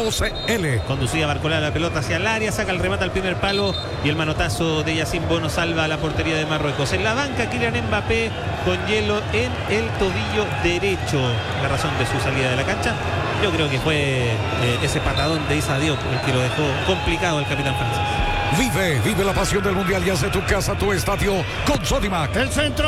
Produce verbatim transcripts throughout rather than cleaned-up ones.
punto c l. Conducía Barcolá la pelota hacia el área, saca el remate al primer palo y el manotazo de Yacine Bono salva a la portería de Marruecos. En la banca, Kylian Mbappé con hielo en el tobillo derecho. La razón de su salida de la cancha, yo creo que fue eh, ese patadón de Issa Diop el que lo dejó complicado el capitán francés. Vive, vive la pasión del mundial y hace tu casa, tu estadio con Sodimac. El centro,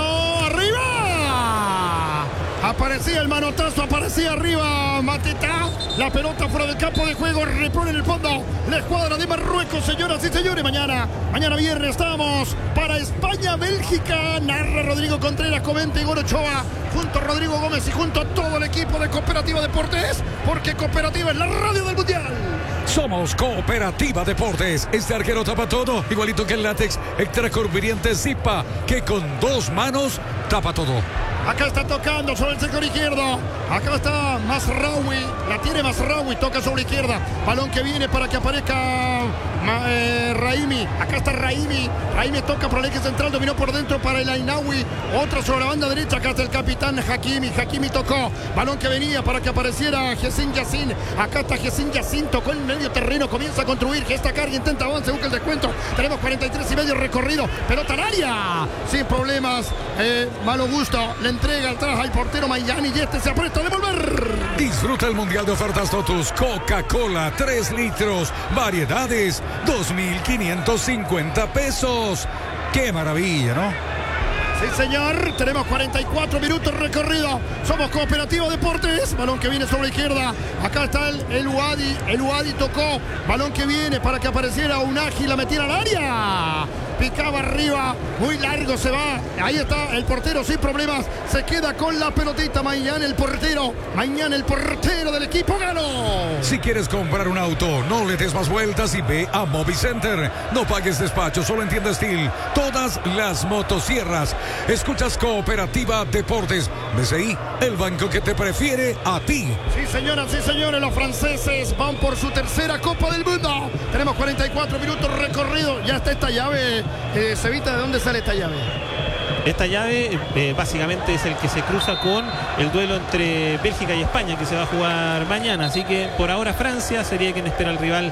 arriba. Aparecía el manotazo, aparecía arriba Mateta. La pelota fuera del campo de juego, repone en el fondo la escuadra de Marruecos, señoras y señores. Mañana, mañana viernes estamos para España-Bélgica. Narra Rodrigo Contreras, comenta Igor Ochoa, junto a Rodrigo Gómez y junto a todo el equipo de Cooperativa Deportes, porque Cooperativa es la radio del mundial. Somos Cooperativa Deportes. Este arquero tapa todo, igualito que el látex extracurviriente Zipa, que con dos manos tapa todo. Acá está tocando sobre el sector izquierdo. Acá está Mazraoui. La tiene Mazraoui. Toca sobre la izquierda. Balón que viene para que aparezca eh, Raimi. Acá está Raimi. Raimi toca por el eje central. Dominó por dentro para el Ainaoui. Otra sobre la banda derecha. Acá está el capitán Hakimi. Hakimi tocó. Balón que venía para que apareciera Yacine Yacine. Acá está Yacine Yacine. Tocó en medio terreno. Comienza a construir. Gesta carga. Intenta avance. Busca el descuento. Tenemos cuarenta y tres y medio recorrido. Pelota al área. Sin problemas. Eh, malo gusto. Le entrega atrás al portero Mayani y este se apuesta a devolver. Disfruta el mundial de ofertas Totus. Coca-Cola, tres litros, variedades, dos mil quinientos cincuenta pesos. ¡Qué maravilla!, ¿no? Sí, señor, tenemos cuarenta y cuatro minutos recorrido. Somos Cooperativa Deportes. Balón que viene sobre la izquierda. Acá está el, el Uadi. El Uadi tocó. Balón que viene para que apareciera Unagi. La metiera al área. Picaba arriba, muy largo se va. Ahí está el portero sin problemas. Se queda con la pelotita. Mañana el portero. Mañana el portero del equipo ganó. Si quieres comprar un auto, no le des más vueltas y ve a Movicenter. No pagues despacho, solo en Tienda Steel. Todas las motosierras. Escuchas Cooperativa Deportes. B C I, el banco que te prefiere a ti. Sí, señoras y señores, los franceses van por su tercera Copa del Mundo. Tenemos cuarenta y cuatro minutos recorrido. Ya está esta llave. Eh, Cevita, ¿de dónde sale esta llave? Esta llave eh, básicamente es el que se cruza con el duelo entre Bélgica y España, que se va a jugar mañana. Así que por ahora Francia sería quien espera al rival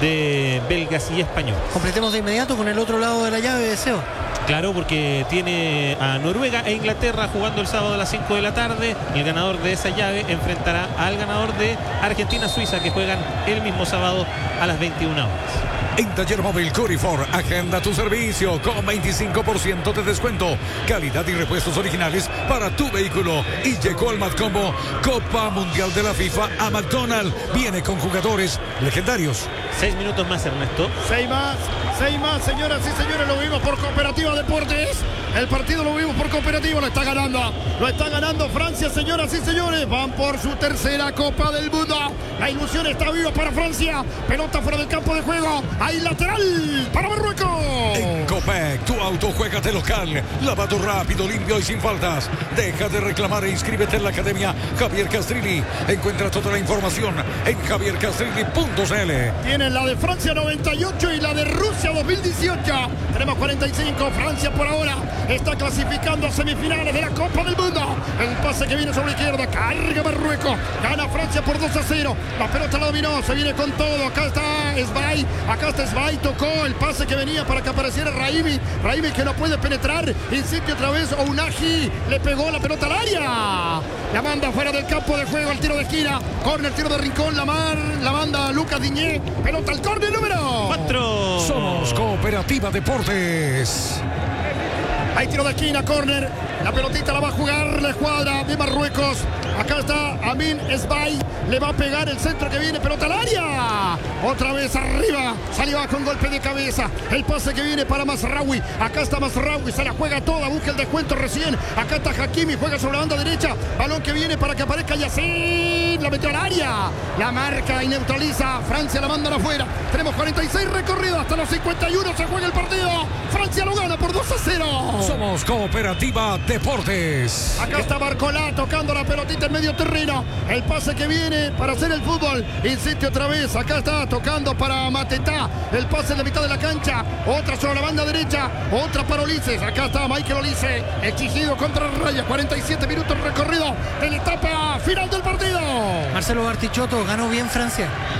de belgas y españoles. Completemos de inmediato con el otro lado de la llave, Deseo. Claro, porque tiene a Noruega e Inglaterra jugando el sábado a las cinco de la tarde. El ganador de esa llave enfrentará al ganador de Argentina-Suiza, que juegan el mismo sábado a las veintiuna horas. En Taller Móvil Curifor, agenda tu servicio con veinticinco por ciento de descuento. Calidad y repuestos originales para tu vehículo. Y llegó el Matcombo Copa Mundial de la FIFA a McDonald's. Viene con jugadores legendarios. Seis minutos más, Ernesto. Seis más, seis más, señoras y señores. Lo vimos por Cooperativa Deportes. El partido lo vimos por Cooperativa. Lo está ganando. Lo está ganando Francia, señoras y señores. Van por su tercera Copa del Mundo. La ilusión está viva para Francia. Pelota fuera del campo de juego. Hay lateral para Marruecos. En Copec, tu auto juega de local. Lavado rápido, limpio y sin faltas. Deja de reclamar e inscríbete en la Academia Javier Castrilli. Encuentra toda la información en javier castrilli punto c l. Tienen la de Francia noventa y ocho y la de Rusia dos mil dieciocho. Tenemos cuarenta y cinco. Francia por ahora está clasificando a semifinales de la Copa del Mundo. El pase que viene sobre la izquierda. Carga Marruecos. Gana Francia por dos a cero. La pelota la dominó. Se viene con todo. Acá está Sbay. Acá está Sbay. Tocó el pase que venía para que apareciera Raimi. Raimi que no puede penetrar. Insiste otra vez Ounahi. Le pegó la pelota al área. La manda fuera del campo de juego. El tiro de esquina. Corner, tiro de rincón. La, mar, la manda Lucas Diñé. Pelota al córner número cuatro. Somos Cooperativa Deportes. Hay tiro de esquina, córner. La pelotita la va a jugar la escuadra de Marruecos. Acá está Amin Sbay. Le va a pegar el centro que viene, pelota al área. Otra vez arriba. Salió con golpe de cabeza. El pase que viene para Mazraoui. Acá está Mazraoui. Se la juega toda. Busca el descuento recién. Acá está Hakimi. Juega sobre la banda derecha. Balón que viene para que aparezca Yacine. La metió al área. La marca y neutraliza. Francia la manda afuera. Tenemos cuarenta y seis recorridos. Hasta los cincuenta y uno se juega el partido. Francia lo gana por dos a cero. Somos Cooperativa Deportes. Acá está Barcolá tocando la pelotita en medio terreno. El pase que viene para hacer el fútbol. Insiste otra vez. Acá está tocando para Mateta. El pase en la mitad de la cancha. Otra sobre la banda derecha. Otra para Ulises. Acá está Michael Olise. Exigido contra Raya. cuarenta y siete minutos recorrido en la etapa final del partido. Marcelo Bartichotto, ganó bien Francia.